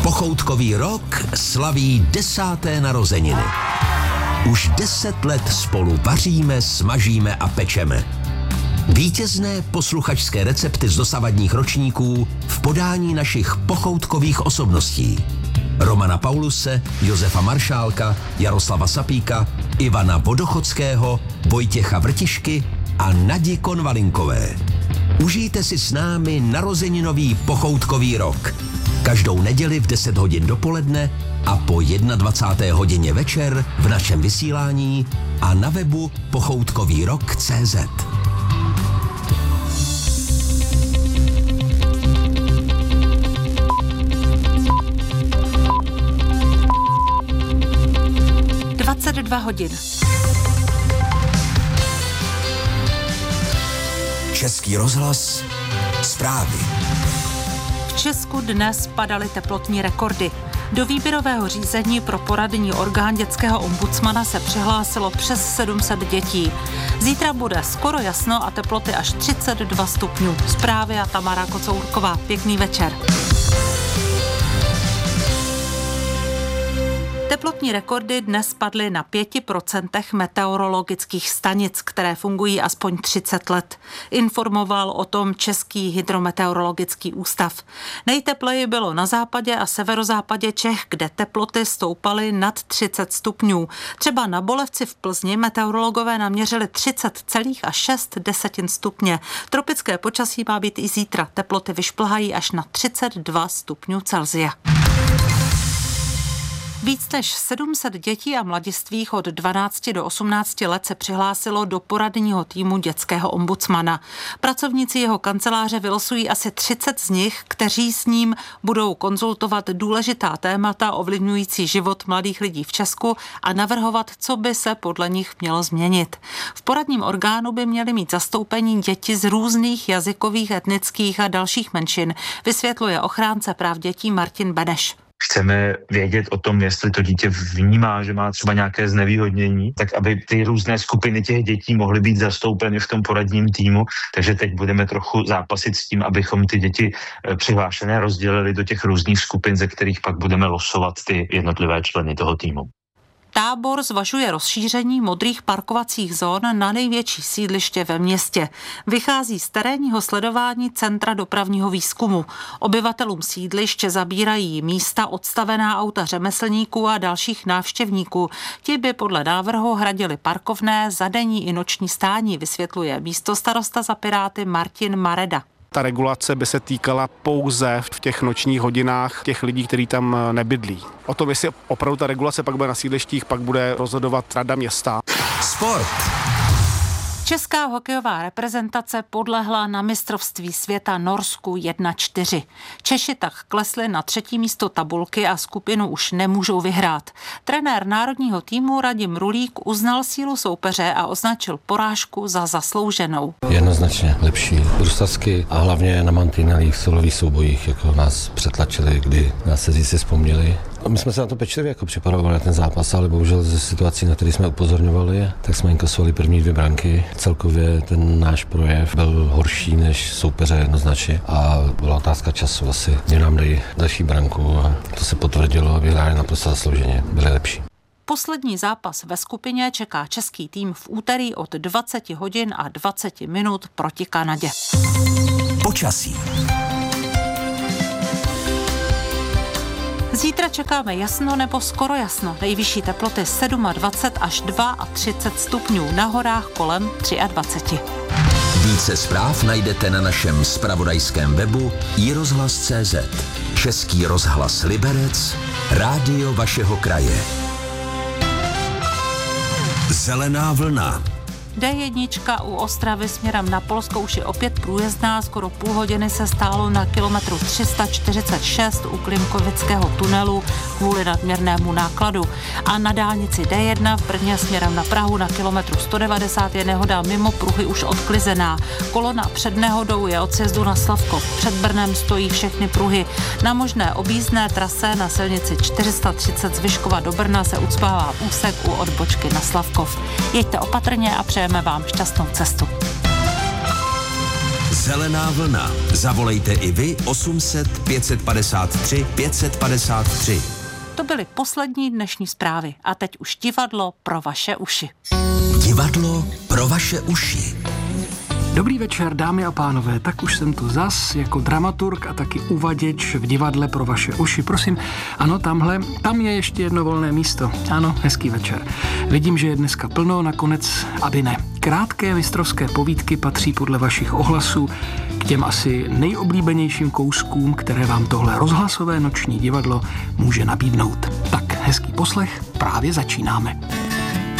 Pochoutkový rok slaví 10. narozeniny. Už 10 let spolu vaříme, smažíme a pečeme. Vítězné posluchačské recepty z dosavadních ročníků v podání našich pochoutkových osobností. Romana Pauluse, Josefa Maršálka, Jaroslava Sapíka, Ivana Vodochodského, Vojtěcha Vrtišky a Nadi Konvalinkové. Užijte si s námi narozeninový pochoutkový rok. Každou neděli v 10 hodin dopoledne a po 21. hodině večer v našem vysílání a na webu pochoutkovýrok.cz. hodin. Český rozhlas, zprávy. V Česku dnes padaly teplotní rekordy. Do výběrového řízení pro poradní orgán dětského ombudsmana se přihlásilo přes 700 dětí. Zítra bude skoro jasno a teploty až 32 stupňů. Zprávy a Tamara Kocourková. Pěkný večer. Teplotní rekordy dnes padly na 5% meteorologických stanic, které fungují aspoň 30 let. Informoval o tom Český hydrometeorologický ústav. Nejtepleji bylo na západě a severozápadě Čech, kde teploty stoupaly nad 30 stupňů. Třeba na Bolevci v Plzni meteorologové naměřili 30,6 stupně. Tropické počasí má být i zítra. Teploty vyšplhají až na 32 stupňů Celsia. Víc než 700 dětí a mladistvých od 12 do 18 let se přihlásilo do poradního týmu dětského ombudsmana. Pracovníci jeho kanceláře vylosují asi 30 z nich, kteří s ním budou konzultovat důležitá témata ovlivňující život mladých lidí v Česku a navrhovat, co by se podle nich mělo změnit. V poradním orgánu by měly mít zastoupení děti z různých jazykových, etnických a dalších menšin, vysvětluje ochránce práv dětí Martin Beneš. Chceme vědět o tom, jestli to dítě vnímá, že má třeba nějaké znevýhodnění, tak aby ty různé skupiny těch dětí mohly být zastoupeny v tom poradním týmu. Takže teď budeme trochu zápasit s tím, abychom ty děti přihlášené rozdělili do těch různých skupin, ze kterých pak budeme losovat ty jednotlivé členy toho týmu. Tábor zvažuje rozšíření modrých parkovacích zón na největší sídliště ve městě. Vychází z terénního sledování Centra dopravního výzkumu. Obyvatelům sídliště zabírají místa odstavená auta řemeslníků a dalších návštěvníků. Ti by podle návrhu hradili parkovné za denní i noční stání, vysvětluje místostarosta za Piráty Martin Mareda. Ta regulace by se týkala pouze v těch nočních hodinách těch lidí, kteří tam nebydlí. O tom, jestli opravdu ta regulace pak bude na sídlištích, pak bude rozhodovat Rada města. Sport. Česká hokejová reprezentace podlehla na mistrovství světa Norsku 1-4. Češi tak klesli na 3. místo tabulky a skupinu už nemůžou vyhrát. Trenér národního týmu Radim Rulík uznal sílu soupeře a označil porážku za zaslouženou. Jednoznačně lepší bruslařsky a hlavně na mantinelích, solových soubojích, jako nás přetlačili, kdy nás se si vzpomněli. My jsme se na to pečlivě jako připravovali na ten zápas, ale bohužel ze situací, na které jsme upozorňovali, tak jsme inkasovali první 2 branky. Celkově ten náš projev byl horší než soupeře jednoznačně a byla otázka času asi, kdy nám dají další branku a to se potvrdilo a vyhráli naprosto zaslouženě, byli lepší. Poslední zápas ve skupině čeká český tým v úterý od 20 hodin a 20 minut proti Kanadě. Počasí. Zítra čekáme jasno nebo skoro jasno. Nejvyšší teploty 27 až 32 stupňů, na horách kolem 23. Více zpráv najdete na našem zpravodajském webu iRozhlas.cz. Český rozhlas Liberec, rádio vašeho kraje. Zelená vlna. D1 u Ostravy směrem na Polsko už je opět průjezdná, skoro půl hodiny se stálo na kilometru 346 u Klimkovického tunelu kvůli nadměrnému nákladu. A na dálnici D1 v Brně směrem na Prahu na kilometru 190 je nehoda mimo pruhy už odklizená. Kolona před nehodou je od sjezdu na Slavkov. Před Brnem stojí všechny pruhy. Na možné objízdné trase na silnici 430 z Vyškova do Brna se ucpává úsek u odbočky na Slavkov. Jeďte opatrně a přejeme vám šťastnou cestu. Zelená vlna. Zavolejte i vy 800 553 553. To byly poslední dnešní zprávy a teď už divadlo pro vaše uši. Divadlo pro vaše uši. Dobrý večer, dámy a pánové, tak už jsem tu zas jako dramaturg a taky uvaděč v divadle pro vaše uši. Prosím, ano, tam je ještě jedno volné místo. Ano, hezký večer. Vidím, že je dneska plno, nakonec, aby ne. Krátké mistrovské povídky patří podle vašich ohlasů k těm asi nejoblíbenějším kouskům, které vám tohle rozhlasové noční divadlo může nabídnout. Tak, hezký poslech, právě začínáme.